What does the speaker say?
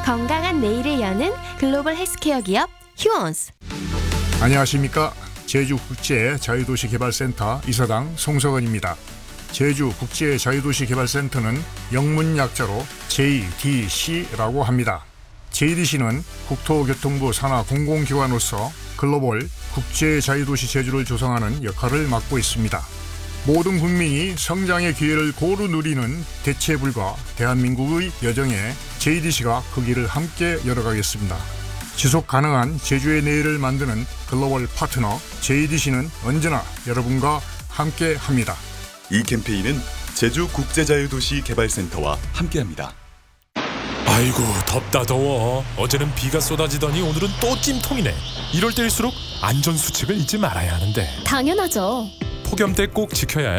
건강한 내일을 여는 글로벌 헬스케어 기업 휴원스. 안녕하십니까. 제주국제자유도시개발센터 이사장 송석원입니다. 제주국제자유도시개발센터는 영문 약자로 JDC라고 합니다. JDC는 국토교통부 산하 공공기관으로서 글로벌 국제자유도시 제주를 조성하는 역할을 맡고 있습니다. 모든 국민이 성장의 기회를 고루 누리는 대체불가 대한민국의 여정에 JDC가 그 길을 함께 열어가겠습니다. 지속 가능한 제주의 내일을 만드는 글로벌 파트너 JDC는 언제나 여러분과 함께 합니다. 이 캠페인은 제주국제자유도시개발센터와 함께합니다. 아이고 덥다 더워. 어제는 비가 쏟아지더니 오늘은 또 찜통이네. 이럴 때일수록 안전수칙을 잊지 말아야 하는데 당연하죠. 폭염 때 꼭 지켜야